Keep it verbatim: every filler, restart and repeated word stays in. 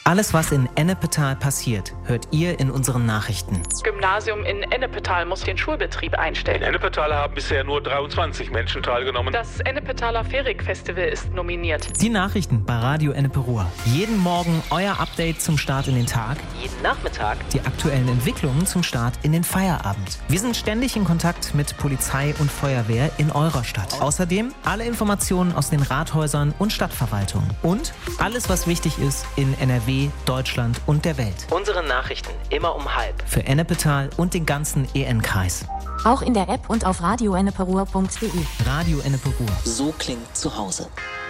Alles, was in Ennepetal passiert, hört ihr in unseren Nachrichten. Das Gymnasium in Ennepetal muss den Schulbetrieb einstellen. In Ennepetal haben bisher nur dreiundzwanzig Menschen teilgenommen. Das Ennepetaler Ferik-Festival ist nominiert. Die Nachrichten bei Radio Enneperur. Jeden Morgen euer Update zum Start in den Tag. Jeden Nachmittag die aktuellen Entwicklungen zum Start in den Feierabend. Wir sind ständig in Kontakt mit Polizei und Feuerwehr in eurer Stadt. Außerdem alle Informationen aus den Rathäusern und Stadtverwaltungen. Und alles, was wichtig ist in N R W, Deutschland und der Welt. Unsere Nachrichten immer um halb. Für Ennepetal und den ganzen E N-Kreis. Auch in der App und auf radio enneperur punkt de. Radio Enneperur. So klingt zu Hause.